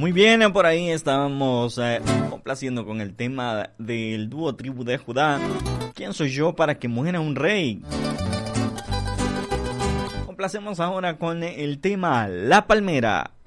Muy bien, por ahí estábamos complaciendo con el tema del dúo Tribu de Judá. ¿Quién soy yo para que muera un rey? Complacemos ahora con el tema La Palmera.